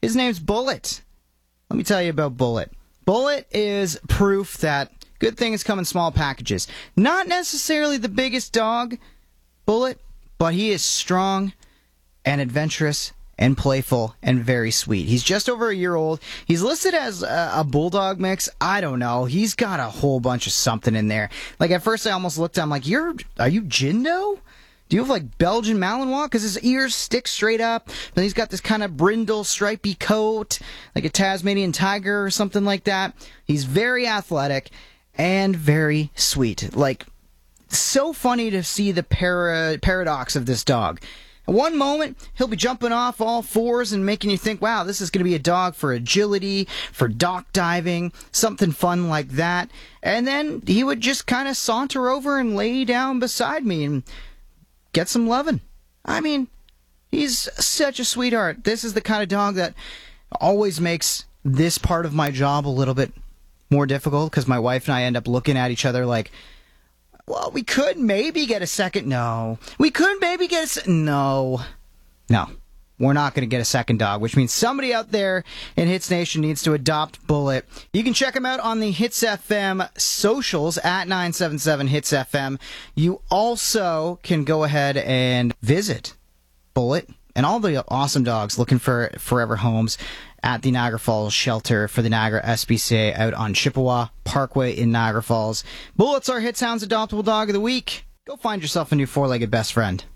His name's Bullet. Let me tell you about Bullet. Bullet is proof that good things come in small packages. Not necessarily the biggest dog, Bullet, but he is strong and adventurous and playful and very sweet. He's just over a year old. He's listed as a bulldog mix. I don't know. He's got a whole bunch of something in there. Like, at first I almost looked at him like, are you Jindo? Do you have, like, Belgian Malinois? Because his ears stick straight up. Then he's got this kind of brindle, stripy coat, like a Tasmanian tiger or something like that. He's very athletic and very sweet. Like, so funny to see the paradox of this dog. At one moment, he'll be jumping off all fours and making you think, wow, this is going to be a dog for agility, for dock diving, something fun like that. And then he would just kind of saunter over and lay down beside me and get some lovin'. I mean, he's such a sweetheart. This is the kind of dog that always makes this part of my job a little bit more difficult, because my wife and I end up looking at each other like, well, we could maybe get a second. No. We could maybe get a No. No. We're not going to get a second dog, which means somebody out there in Hits Nation needs to adopt Bullet. You can check him out on the Hits FM socials at 977 Hits FM. You also can go ahead and visit Bullet and all the awesome dogs looking for forever homes at the Niagara Falls shelter for the Niagara SPCA out on Chippewa Parkway in Niagara Falls. Bullet's our Hit Sounds Adoptable Dog of the Week. Go find yourself a new four-legged best friend.